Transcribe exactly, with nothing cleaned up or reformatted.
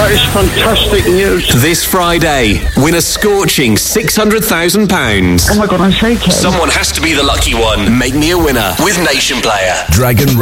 That is fantastic news. This Friday, win a scorching six hundred thousand pounds. Oh my God, I'm shaking. Someone has to be the lucky one. Make me a winner with Nation Player. Dragon